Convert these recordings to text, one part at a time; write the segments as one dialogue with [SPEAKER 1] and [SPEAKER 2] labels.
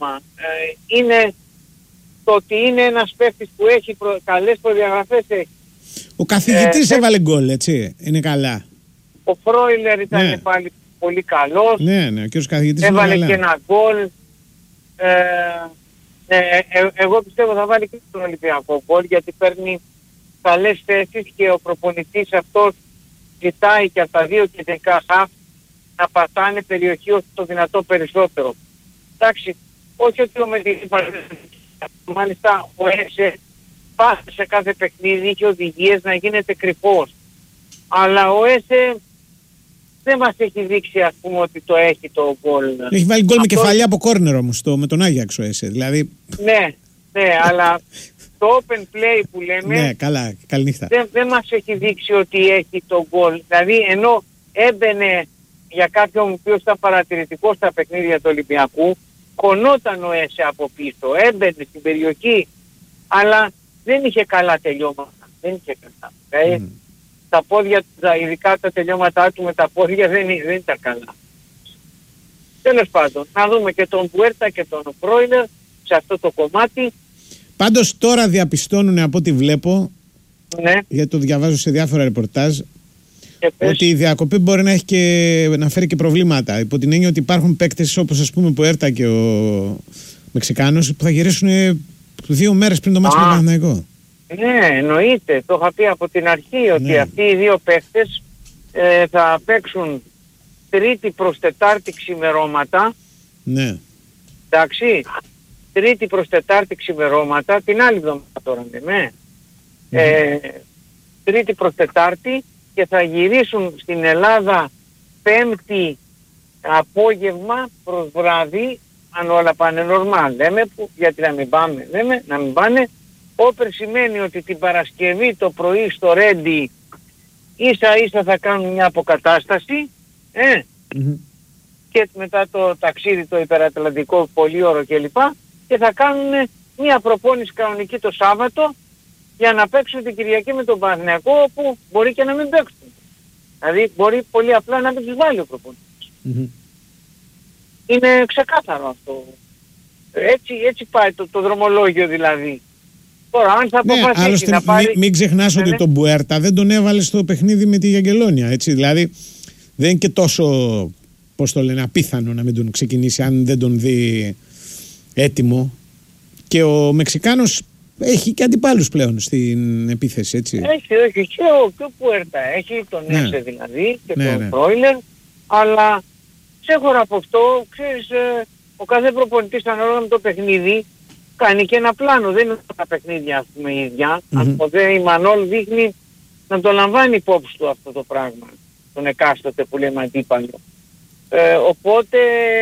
[SPEAKER 1] θέμα. Είναι το ότι είναι ένας παίκτης που έχει καλές προδιαγραφές.
[SPEAKER 2] Ο καθηγητής έβαλε γκολ, έτσι, είναι καλά.
[SPEAKER 1] Ο Φρόιλερ ήταν πάλι πολύ καλός.
[SPEAKER 2] Ναι, ο κύριος καθηγητής
[SPEAKER 1] έβαλε και ένα γκολ. Εγώ πιστεύω θα βάλει και τον Ολυμπιακό γκολ, γιατί παίρνει καλές θέσεις και ο προπονητής αυτός ζητάει και από τα δύο κεντρικά χαφ να πατάνε περιοχή όσο το δυνατό περισσότερο. Εντάξει, όχι ότι ο Μεντιλή, μάλιστα ο Έσε πάση σε κάθε παιχνίδι είχε οδηγίες να γίνεται κρυφός. Αλλά ο Έσε δεν μας έχει δείξει, ας πούμε, ότι το έχει το γκολ.
[SPEAKER 2] Έχει βάλει γκολ με κεφαλιά από κόρνερ όμως με τον Άγιαξ ο Έσε. Δηλαδή...
[SPEAKER 1] Ναι, αλλά το open play που λέμε,
[SPEAKER 2] ναι, καλά, καληνύχτα.
[SPEAKER 1] Δεν μας έχει δείξει ότι έχει το γκολ. Δηλαδή ενώ έμπαινε για κάποιον ο οποίος ήταν παρατηρητικός στα παιχνίδια του Ολυμπιακού, κονόταν ο Έσε από πίσω, έμπαινε στην περιοχή, αλλά δεν είχε καλά τελειώματα. Δεν είχε καλά. Τα πόδια, ειδικά τα τελειώματά του με τα πόδια δεν ήταν καλά. Τέλος πάντων, να δούμε και τον Πουέρτα και τον Φρόιλερ σε αυτό το κομμάτι.
[SPEAKER 2] Πάντως τώρα διαπιστώνουν, από ό,τι βλέπω, γιατί το διαβάζω σε διάφορα ρεπορτάζ, ότι η διακοπή μπορεί να έχει να φέρει και προβλήματα. Υπό την έννοια ότι υπάρχουν παίκτες όπως, ας πούμε, Πουέρτα και ο Μεξικάνος που θα γυρίσουν 2 μέρες πριν το μάτς με τον Παναθηναϊκό. Ναι,
[SPEAKER 1] εννοείται. Το είχα πει από την αρχή ότι αυτοί οι δύο παίκτες θα παίξουν Τρίτη προς Τετάρτη ξημερώματα.
[SPEAKER 2] Ναι.
[SPEAKER 1] Εντάξει. Τρίτη προς Τετάρτη ξημερώματα. Την άλλη εβδομάδα τώρα λέμε. Τρίτη προς Τετάρτη και θα γυρίσουν στην Ελλάδα Πέμπτη απόγευμα προς βράδυ, αν όλα πάνε νορμάλ. Λέμε, γιατί να μην πάμε, να μην πάνε. Όπερ σημαίνει ότι την Παρασκευή το πρωί στο Ρέντι ίσα ίσα θα κάνουν μια αποκατάσταση και μετά το ταξίδι το υπερατλαντικό πολύωρο κλπ. Και θα κάνουν μια προπόνηση κανονική το Σάββατο για να παίξουν την Κυριακή με τον Παναθηναϊκό, όπου μπορεί και να μην παίξουν. Δηλαδή μπορεί πολύ απλά να μην τους βάλει ο προπονητής. Είναι ξεκάθαρο αυτό. Έτσι πάει το δρομολόγιο δηλαδή. Τώρα, αν θα αποφασίσει να πάρει...
[SPEAKER 2] Μην ξεχνάς ότι τον Μπουέρτα δεν τον έβαλε στο παιχνίδι με τη Γιαγγελόνια, έτσι. Δηλαδή δεν είναι και τόσο, πώς το λένε, απίθανο να μην τον ξεκινήσει αν δεν τον δει έτοιμο. Και ο Μεξικάνος έχει και αντιπάλους πλέον στην επίθεση, έτσι.
[SPEAKER 1] Έχει και ο Μπουέρτα. Έχει τον Έσε δηλαδή και τον Φρόιλερ. Αλλά ξέχωρα από αυτό, ξέρεις, ο κάθε προπονητής ανάλογα με το παιχνίδι κάνει και ένα πλάνο. Δεν είναι τα παιχνίδια, ας πούμε, ίδια. Οπότε η Μανόλ δείχνει να το λαμβάνει υπόψη του αυτό το πράγμα. Τον εκάστοτε που λέμε αντίπαλο. Οπότε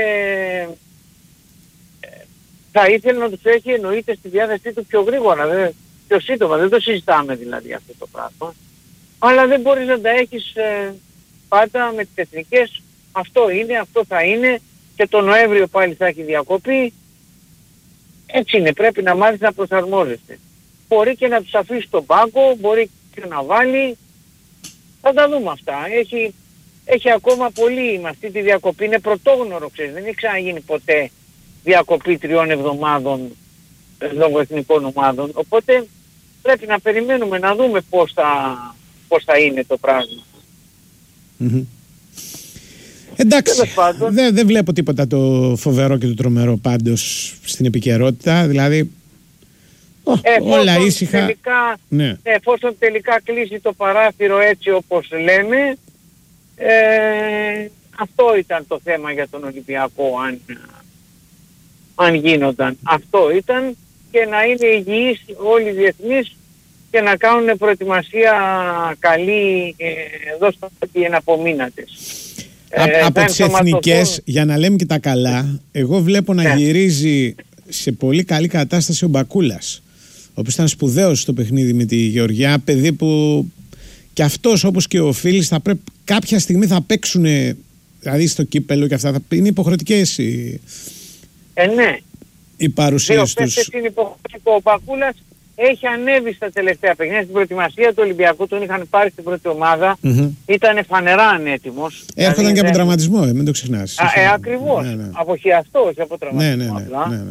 [SPEAKER 1] θα ήθελε να τους έχει εννοείται στη διάθεσή του πιο γρήγορα. Πιο σύντομα. Δεν το συζητάμε δηλαδή αυτό το πράγμα. Αλλά δεν μπορείς να τα έχεις πάντα με τις εθνικές. Αυτό είναι, αυτό θα είναι. Και το Νοέμβριο πάλι θα έχει διακοπή. Έτσι είναι, πρέπει να μάθεις να προσαρμόζεσαι. Μπορεί και να τους αφήσει στον πάγκο, μπορεί και να βάλει. Θα τα δούμε αυτά. Έχει ακόμα πολύ, με αυτή τη διακοπή είναι πρωτόγνωρο, ξέρεις. Δεν έχει ξαναγίνει ποτέ διακοπή 3 εβδομάδων λόγω εθνικών ομάδων. Οπότε πρέπει να περιμένουμε να δούμε πώς θα είναι το πράγμα.
[SPEAKER 2] Εντάξει, δεν βλέπω τίποτα το φοβερό και το τρομερό πάντως στην επικαιρότητα, δηλαδή όλα ήσυχα.
[SPEAKER 1] Τελικά, εφόσον τελικά κλείσει το παράθυρο έτσι όπως λέμε, αυτό ήταν το θέμα για τον Ολυμπιακό αν γίνονταν. Αυτό ήταν, και να είναι υγιείς όλοι οι διεθνείς και να κάνουν προετοιμασία καλή εδώ στο εναπομείνατες.
[SPEAKER 2] Από τις εθνικές, για να λέμε και τα καλά, εγώ βλέπω να γυρίζει σε πολύ καλή κατάσταση ο Μπακούλας, ο οποίος ήταν σπουδαίος στο παιχνίδι με τη Γεωργιά, παιδί που και αυτός όπως και ο Φίλης θα πρέπει κάποια στιγμή θα παίξουν, δηλαδή στο κύπελο και αυτά, θα είναι υποχρεωτικές οι παρουσίες τους.
[SPEAKER 1] Είναι υποχρεωτικό. Ο Μπακούλας έχει ανέβει στα τελευταία παιχνίδια. Στην προετοιμασία του Ολυμπιακού τον είχαν πάρει στην πρώτη ομάδα. Ήταν φανερά ανέτοιμος.
[SPEAKER 2] Έρχονταν και από τραυματισμό, μην το ξεχνάς.
[SPEAKER 1] Ακριβώς. Από χιαστό, όχι από τραυματισμό.